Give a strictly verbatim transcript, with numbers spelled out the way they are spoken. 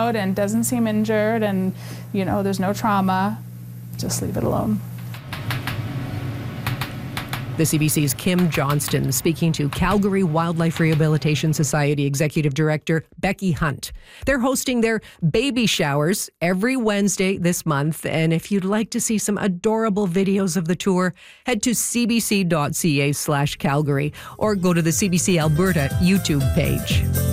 out and doesn't seem injured and, you know, there's no trauma, just leave it alone. The C B C's Kim Johnston speaking to Calgary Wildlife Rehabilitation Society Executive Director Becky Hunt. They're hosting their baby showers every Wednesday this month. And if you'd like to see some adorable videos of the tour, head to cbc.ca slash Calgary or go to the C B C Alberta YouTube page.